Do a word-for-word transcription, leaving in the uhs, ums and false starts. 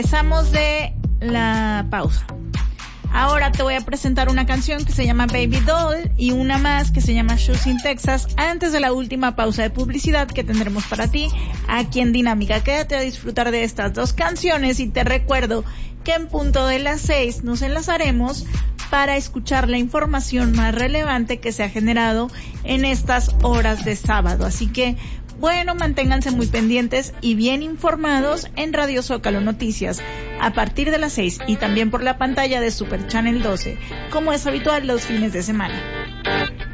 Regresamos de la pausa. Ahora te voy a presentar una canción que se llama Baby Doll y una más que se llama Shoes in Texas antes de la última pausa de publicidad que tendremos para ti aquí en Dinámica. Quédate a disfrutar de estas dos canciones y te recuerdo que en punto de las seis nos enlazaremos para escuchar la información más relevante que se ha generado en estas horas de sábado. Así que, bueno, manténganse muy pendientes y bien informados en Radio Zócalo Noticias a partir de las seis y también por la pantalla de Super Channel doce, como es habitual los fines de semana.